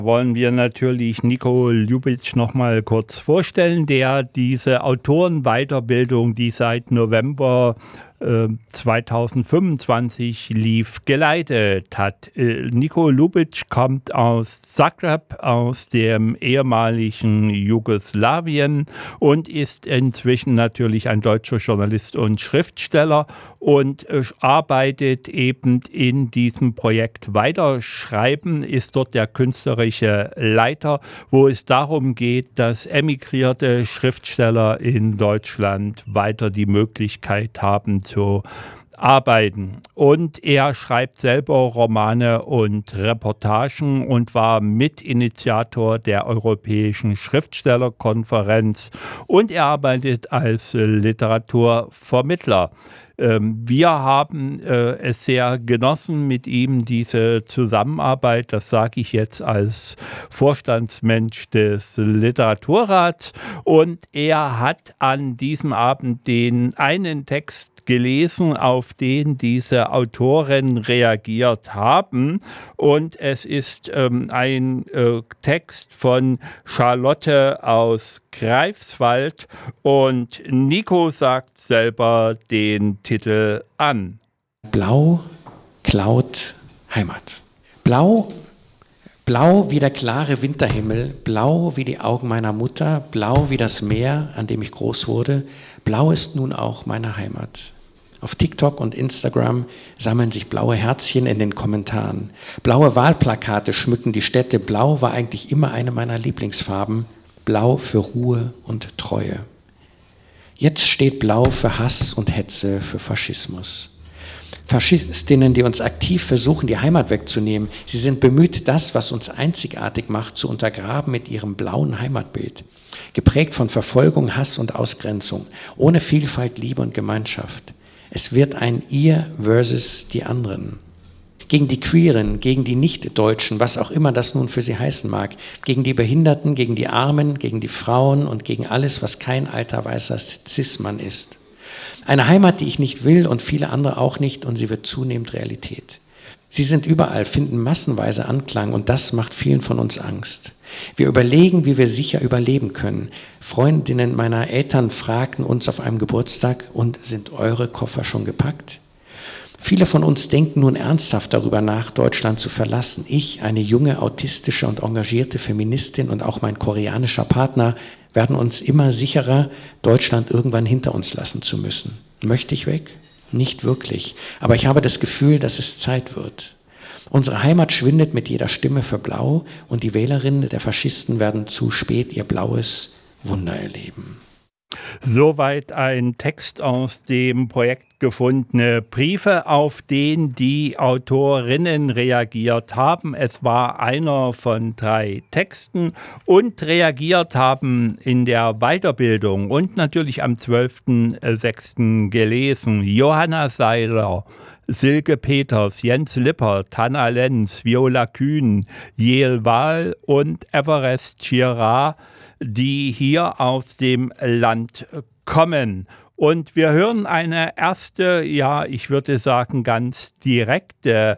wollen wir natürlich Nico Ljubic noch mal kurz vorstellen, der diese Autorenweiterbildung, die seit November 2025 lief, geleitet hat. Nico Ljubic kommt aus Zagreb, aus dem ehemaligen Jugoslawien und ist inzwischen natürlich ein deutscher Journalist und Schriftsteller und arbeitet eben in diesem Projekt Weiterschreiben, ist dort der künstlerische Leiter, wo es darum geht, dass emigrierte Schriftsteller in Deutschland weiter die Möglichkeit haben zu arbeiten. Und er schreibt selber Romane und Reportagen und war Mitinitiator der Europäischen Schriftstellerkonferenz und er arbeitet als Literaturvermittler. Wir haben es sehr genossen mit ihm, diese Zusammenarbeit. Das sage ich jetzt als Vorstandsmensch des Literaturrats. Und er hat an diesem Abend den einen Text gelesen, auf den diese Autoren reagiert haben. Und es ist ein Text von Charlotte aus Greifswald. Und Nico sagt selber den Titel an. Blau klaut Heimat. Blau wie der klare Winterhimmel, blau wie die Augen meiner Mutter, blau wie das Meer, an dem ich groß wurde. Blau ist nun auch meine Heimat. Auf TikTok und Instagram sammeln sich blaue Herzchen in den Kommentaren. Blaue Wahlplakate schmücken die Städte. Blau war eigentlich immer eine meiner Lieblingsfarben. Blau für Ruhe und Treue. Jetzt steht Blau für Hass und Hetze, für Faschismus. Faschistinnen, die uns aktiv versuchen, die Heimat wegzunehmen. Sie sind bemüht, das, was uns einzigartig macht, zu untergraben mit ihrem blauen Heimatbild. Geprägt von Verfolgung, Hass und Ausgrenzung. Ohne Vielfalt, Liebe und Gemeinschaft. Es wird ein Ihr versus die anderen. Gegen die Queeren, gegen die Nicht-Deutschen, was auch immer das nun für sie heißen mag. Gegen die Behinderten, gegen die Armen, gegen die Frauen und gegen alles, was kein alter weißer Cis-Mann ist. Eine Heimat, die ich nicht will und viele andere auch nicht, und sie wird zunehmend Realität. Sie sind überall, finden massenweise Anklang und das macht vielen von uns Angst. Wir überlegen, wie wir sicher überleben können. Freundinnen meiner Eltern fragten uns auf einem Geburtstag: Und sind eure Koffer schon gepackt? Viele von uns denken nun ernsthaft darüber nach, Deutschland zu verlassen. Ich, eine junge, autistische und engagierte Feministin und auch mein koreanischer Partner, werden uns immer sicherer, Deutschland irgendwann hinter uns lassen zu müssen. Möchte ich weg? Nicht wirklich. Aber ich habe das Gefühl, dass es Zeit wird. Unsere Heimat schwindet mit jeder Stimme für Blau und die Wählerinnen der Faschisten werden zu spät ihr blaues Wunder erleben. Soweit ein Text aus dem Projekt Gefundene Briefe, auf den die Autorinnen reagiert haben. Es war einer von 3 Texten und reagiert haben in der Weiterbildung und natürlich am 12.06. gelesen Johanna Seiler, Silke Peters, Jens Lippert, Hanna Lenz, Viola Kühn, Jeel Wahl und Everest Girard, die hier aus dem Land kommen. Und wir hören eine erste, ja, ich würde sagen, ganz direkte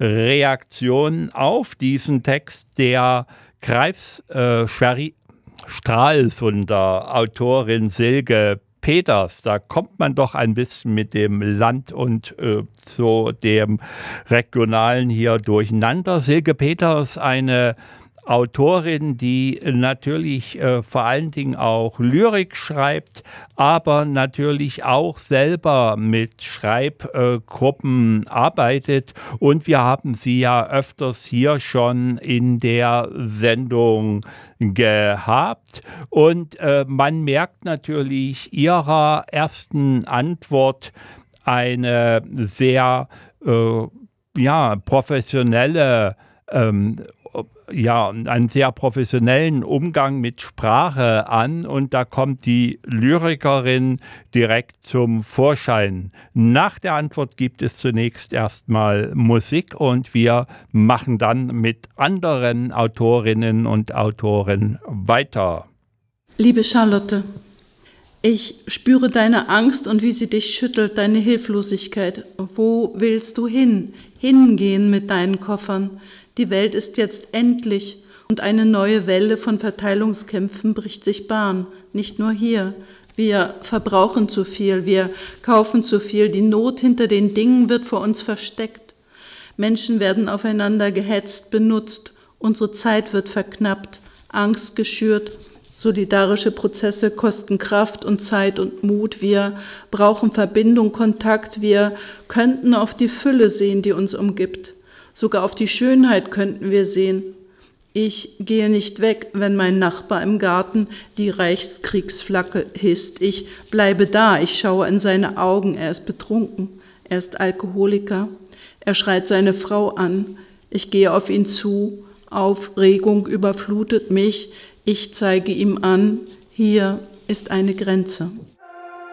Reaktion auf diesen Text der Stralsunder Autorin Silke Peters. Da kommt man doch ein bisschen mit dem Land und so dem Regionalen hier durcheinander. Silke Peters, eine Autorin, die natürlich vor allen Dingen auch Lyrik schreibt, aber natürlich auch selber mit Schreibgruppen arbeitet. Und wir haben sie ja öfters hier schon in der Sendung gehabt. Und man merkt natürlich ihrer ersten Antwort eine sehr professionelle einen sehr professionellen Umgang mit Sprache an und da kommt die Lyrikerin direkt zum Vorschein. Nach der Antwort gibt es zunächst erstmal Musik und wir machen dann mit anderen Autorinnen und Autoren weiter. Liebe Charlotte, ich spüre deine Angst und wie sie dich schüttelt, deine Hilflosigkeit. Wo willst du hin? Hingehen mit deinen Koffern. Die Welt ist jetzt endlich Und eine neue Welle von Verteilungskämpfen bricht sich Bahn, nicht nur hier. Wir verbrauchen zu viel, wir kaufen zu viel, die Not hinter den Dingen wird vor uns versteckt. Menschen werden aufeinander gehetzt, benutzt, unsere Zeit wird verknappt, Angst geschürt, solidarische Prozesse kosten Kraft und Zeit und Mut, wir brauchen Verbindung, Kontakt, wir könnten auf die Fülle sehen, die uns umgibt, sogar auf die Schönheit könnten wir sehen. Ich gehe nicht weg, wenn mein Nachbar im Garten die Reichskriegsflagge hisst. Ich bleibe da, ich schaue in seine Augen, er ist betrunken, er ist Alkoholiker. Er schreit seine Frau an. Ich gehe auf ihn zu, Aufregung überflutet mich. Ich zeige ihm an, hier ist eine Grenze.